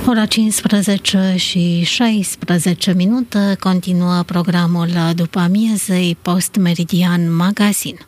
Ora 15 și 16 minute, continuă programul după amiezei Post Meridian Magazin.